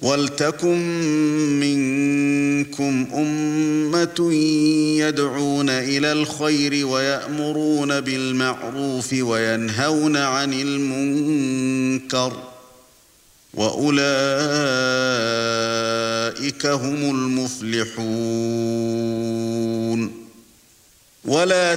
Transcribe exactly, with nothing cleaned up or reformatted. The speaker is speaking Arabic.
وَلْتَكُن مِّنكُمْ أُمَّةٌ يَدْعُونَ إِلَى الْخَيْرِ وَيَأْمُرُونَ بِالْمَعْرُوفِ وَيَنْهَوْنَ عَنِ الْمُنكَرِ وَأُولَئِكَ هُمُ الْمُفْلِحُونَ. وَلَا